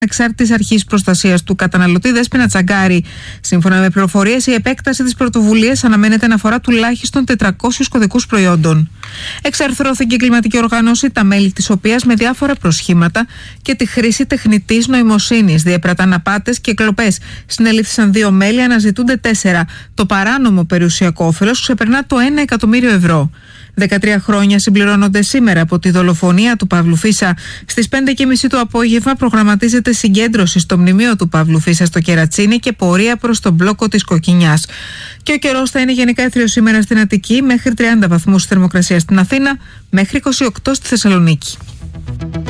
Εξάρτητης Αρχής Προστασίας του Καταναλωτή Δέσποινα Τσαγκάρη. Σύμφωνα με πληροφορίες, η επέκταση της πρωτοβουλίας αναμένεται να αφορά τουλάχιστον 400 κωδικούς προϊόντων. Εξαρθρώθηκε η εγκληματική οργάνωση, τα μέλη της οποίας με διάφορα προσχήματα και τη χρήση τεχνητής νοημοσύνης διέπραταν απάτες και κλοπές. Συνελήφθησαν 2 μέλη, αναζητούνται 4. Το παράνομο περιουσιακό όφελος ξεπερνά το 1 εκατομμύριο ευρώ. 13 χρόνια συμπληρώνονται σήμερα από τη δολοφονία του Παύλου Φίσα. Στις 5:30 το απόγευμα προγραμματίζεται συγκέντρωση στο μνημείο του Παύλου Φίσα στο Κερατσίνι και πορεία προς τον μπλόκο της Κοκκινιάς. Και ο καιρός θα είναι γενικά έθριος σήμερα στην Αττική, μέχρι 30 βαθμούς θερμοκρασία στην Αθήνα, μέχρι 28 στη Θεσσαλονίκη.